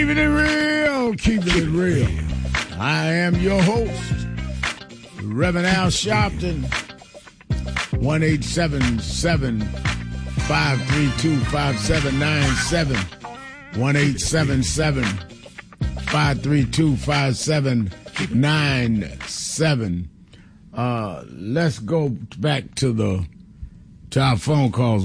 Keeping it real, keeping it real. I am your host, Reverend Al Sharpton. 1-877-532-5797. 1-877-532-5797. Let's go back to our phone calls.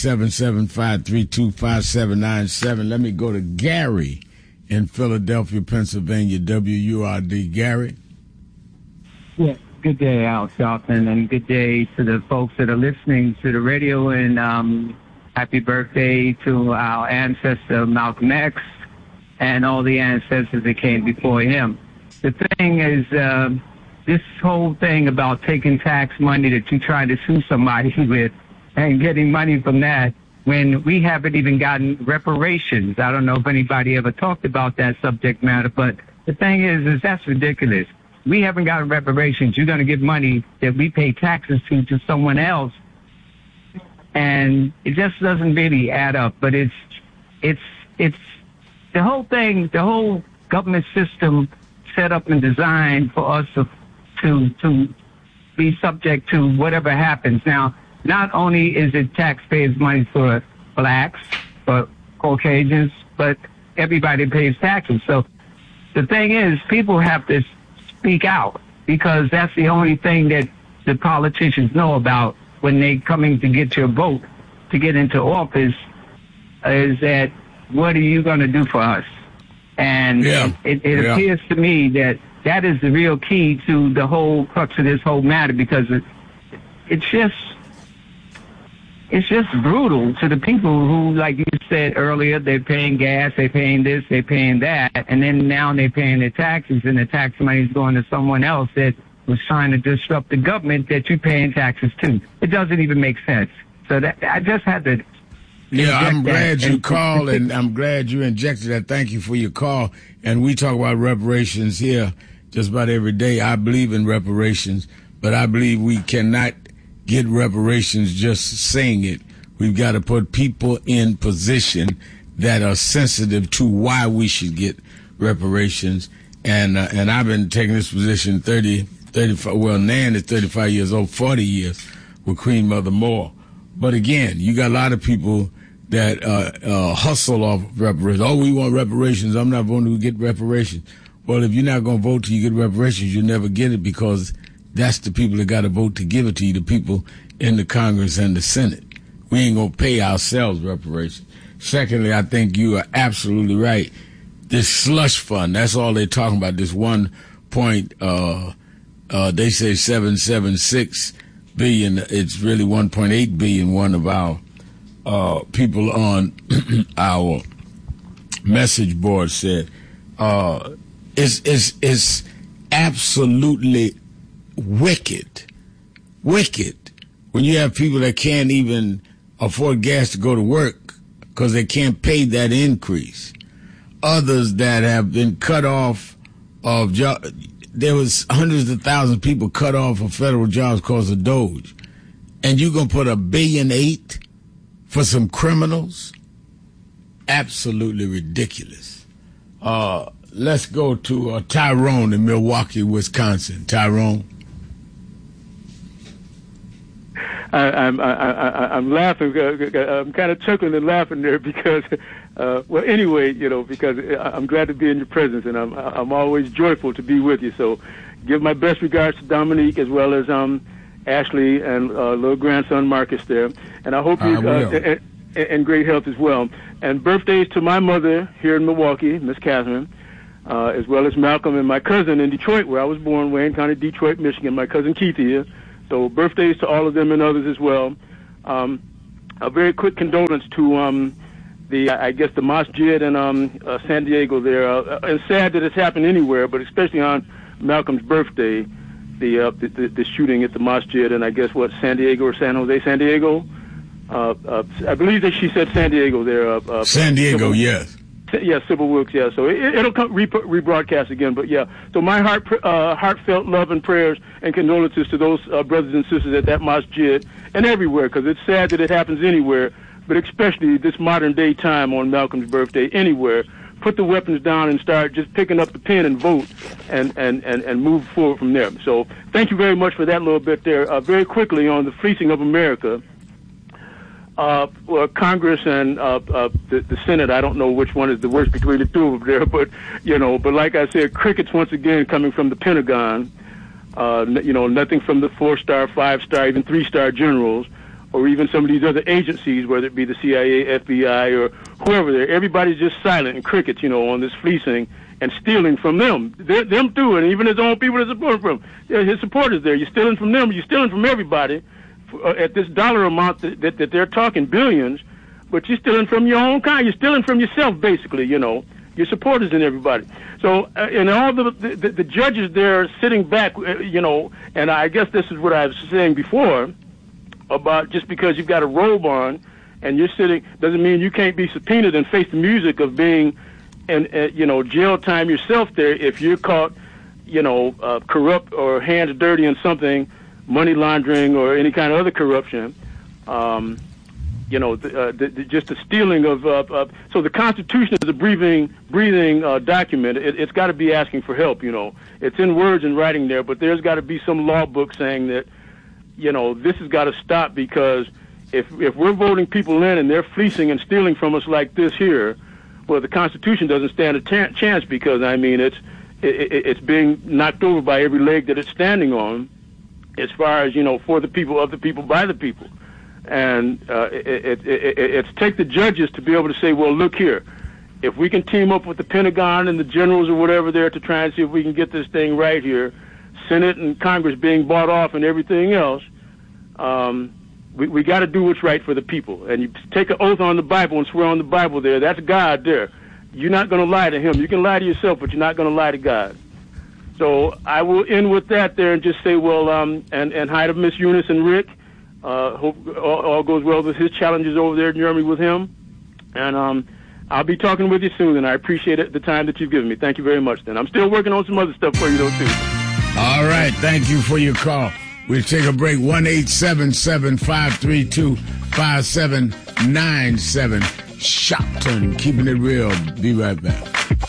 1-877-532-5797. Let me go to Gary in Philadelphia, Pennsylvania, WURD. Gary? Yeah, good day, Al Sharpton, and good day to the folks that are listening to the radio, and happy birthday to our ancestor Malcolm X and all the ancestors that came before him. The thing is, this whole thing about taking tax money that you try to sue somebody with and getting money from that, when we haven't even gotten reparations. I don't know if anybody ever talked about that subject matter, but the thing is that's ridiculous. We haven't gotten reparations. You're going to give money that we pay taxes to someone else, and it just doesn't really add up. But it's the whole thing, the whole government system set up and designed for us to be subject to whatever happens. Now, not only is it taxpayers' money for blacks, for Caucasians, but everybody pays taxes. So the thing is, people have to speak out, because that's the only thing that the politicians know about when they coming to get your vote to get into office, is that what are you going to do for us? And it appears to me that is the real key to the whole crux of this whole matter, because it's just brutal to the people who, like you said earlier, they're paying gas, they're paying this, they're paying that, and then now they're paying their taxes, and the tax money is going to someone else that was trying to disrupt the government that you're paying taxes to. It doesn't even make sense. So that I just had to. Yeah, I'm glad you called, and I'm glad you injected that. Thank you for your call. And we talk about reparations here just about every day. I believe in reparations, but I believe we cannot get reparations just saying it. We've got to put people in position that are sensitive to why we should get reparations. And I've been taking this position 35, well, Nan is 35 years old, 40 years with Queen Mother Moore. But again, you got a lot of people that hustle off reparations. Oh, we want reparations. I'm not voting to get reparations. Well, if you're not going to vote till you get reparations, you'll never get it, because that's the people that got to vote to give it to you, the people in the Congress and the Senate. We ain't going to pay ourselves reparations. Secondly, I think you are absolutely right. This slush fund, that's all they're talking about, this 1 point, they say 776 billion. It's really 1.8 billion. One of our people on our message board said, it's absolutely wicked when you have people that can't even afford gas to go to work because they can't pay that increase. Others that have been cut off of jobs. There was hundreds of thousands of people cut off of federal jobs because of Doge. And you're going to put $1.8 billion for some criminals? Absolutely ridiculous. Let's go to Tyrone in Milwaukee, Wisconsin. Tyrone. I'm laughing. I'm kind of chuckling and laughing there because, because I'm glad to be in your presence, and I'm always joyful to be with you. So, give my best regards to Dominique as well as Ashley and little grandson Marcus there, and I hope you in great health as well. And birthdays to my mother here in Milwaukee, Miss Catherine, as well as Malcolm and my cousin in Detroit, where I was born, Wayne County, Detroit, Michigan. My cousin Keith here. So birthdays to all of them and others as well. A very quick condolence to the Masjid in San Diego there. It's sad that it's happened anywhere, but especially on Malcolm's birthday, the shooting at the Masjid in San Diego or San Jose, San Diego. I believe that she said San Diego there. San Diego, yes. Yeah, Civil Works, yeah. So it'll come rebroadcast again, but yeah. So my heartfelt love and prayers and condolences to those brothers and sisters at that masjid and everywhere, because it's sad that it happens anywhere, but especially this modern day time on Malcolm's birthday, anywhere. put the weapons down and start just picking up the pen and vote and move forward from there. So thank you very much for that little bit there. Very quickly on the fleecing of America, well, Congress and the Senate, I don't know which one is the worst between the two of them there, but, but like I said, crickets once again coming from the Pentagon, nothing from the 4-star, 5-star, even 3-star generals, or even some of these other agencies, whether it be the CIA, FBI, or whoever there. Everybody's just silent and crickets, on this fleecing and stealing from them. Them too, and even his own people that support him. His supporters there. You're stealing from them. You're stealing from everybody at this dollar amount that they're talking billions, but you're stealing from your own kind. You're stealing from yourself, basically, your supporters and everybody. So, and all the judges there sitting back, and I guess this is what I was saying before, about just because you've got a robe on and you're sitting doesn't mean you can't be subpoenaed and face the music of being in jail time yourself there if you're caught corrupt or hands dirty in something, money laundering or any kind of other corruption. Just the stealing of so the Constitution is a breathing document. It's got to be asking for help. It's in words and writing there, but there's got to be some law book saying that this has got to stop, because if we're voting people in and they're fleecing and stealing from us like this here, well, the Constitution doesn't stand a chance, because it's being knocked over by every leg that it's standing on, as far as for the people, of the people, by the people, and it's take the judges to be able to say, well, look here, if we can team up with the Pentagon and the generals or whatever there to try and see if we can get this thing right here. Senate and Congress being bought off and everything else, we got to do what's right for the people. And you take an oath on the Bible and swear on the Bible there. That's God there. You're not going to lie to him. You can lie to yourself, but you're not going to lie to God. So I will end with that there and just say, well, and hi to Miss Eunice and Rick. Hope all goes well with his challenges over there in Germany with him. And I'll be talking with you soon, and I appreciate it, the time that you've given me. Thank you very much, then. I'm still working on some other stuff for you, though, too. All right. Thank you for your call. We'll take a break. 1-877-532-5797. Shopton, keeping it real. Be right back.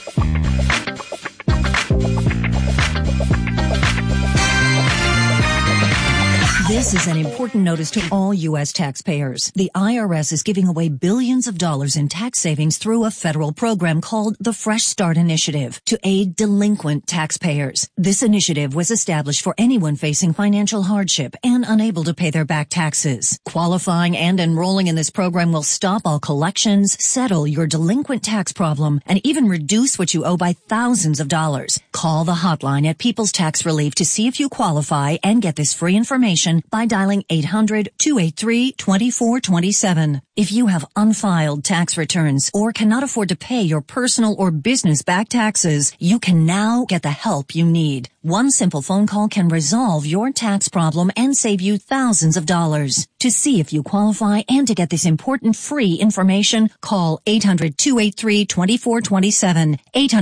This is an important notice to all U.S. taxpayers. The IRS is giving away billions of dollars in tax savings through a federal program called the Fresh Start Initiative to aid delinquent taxpayers. This initiative was established for anyone facing financial hardship and unable to pay their back taxes. Qualifying and enrolling in this program will stop all collections, settle your delinquent tax problem, and even reduce what you owe by thousands of dollars. Call the hotline at People's Tax Relief to see if you qualify and get this free information by dialing 800-283-2427. If you have unfiled tax returns or cannot afford to pay your personal or business back taxes, you can now get the help you need. One simple phone call can resolve your tax problem and save you thousands of dollars. To see if you qualify and to get this important free information, call 800-283-2427,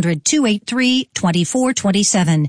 800-283-2427,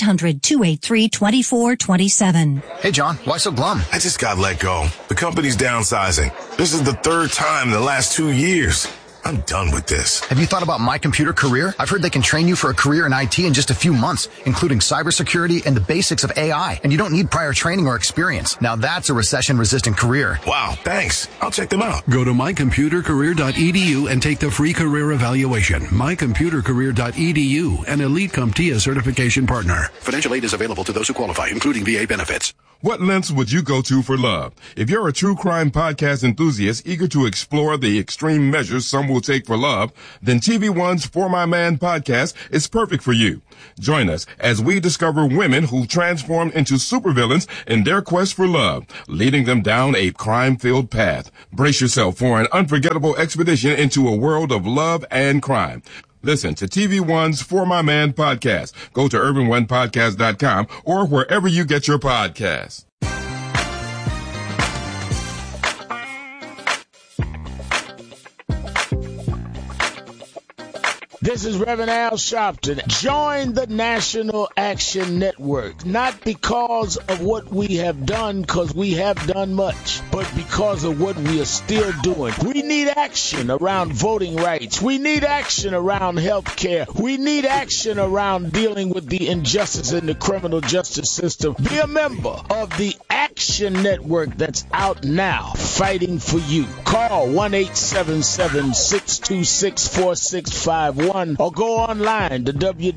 800-283-2427. Hey, John, why so glum? I just got let go. The company's downsizing. This is the third time in the last 2 years. I'm done with this. Have you thought about My Computer Career? I've heard they can train you for a career in IT in just a few months, including cybersecurity and the basics of AI. And you don't need prior training or experience. Now that's a recession-resistant career. Wow, thanks. I'll check them out. Go to mycomputercareer.edu and take the free career evaluation. mycomputercareer.edu, an Elite CompTIA certification partner. Financial aid is available to those who qualify, including VA benefits. What lengths would you go to for love? If you're a true crime podcast enthusiast eager to explore the extreme measures some will take for love, then TV1's For My Man podcast is perfect for you. Join us as we discover women who transformed into supervillains in their quest for love, leading them down a crime-filled path. Brace yourself for an unforgettable expedition into a world of love and crime. Listen to TV1's For My Man podcast. Go to urban1podcast.com or wherever you get your podcasts. This is Reverend Al Sharpton. Join the National Action Network, not because of what we have done, because we have done much, but because of what we are still doing. We need action around voting rights. We need action around health care. We need action around dealing with the injustice in the criminal justice system. Be a member of the Action Network that's out now, fighting for you. Call 1-877-626-4651 or go online to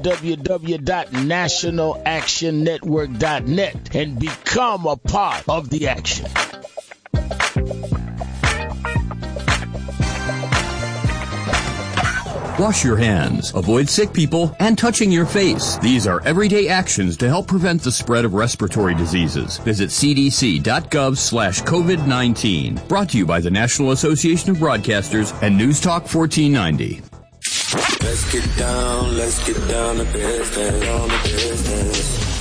www.nationalactionnetwork.net and become a part of the action. Wash your hands, avoid sick people, and touching your face. These are everyday actions to help prevent the spread of respiratory diseases. Visit cdc.gov/COVID-19. Brought to you by the National Association of Broadcasters and News Talk 1490. Let's get down to business.